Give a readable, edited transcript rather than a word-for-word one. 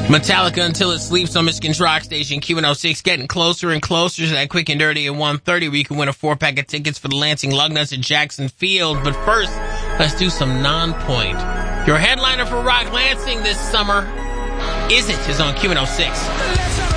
Metallica Until It Sleeps on Michigan's Rock Station, Q106, getting closer and closer to that quick and dirty at 1:30 where you can win a 4-pack of tickets for the Lansing Lugnuts at Jackson Field. But first, let's do some non-point. Your headliner for Rock Lansing this summer, Is It, is on Q106.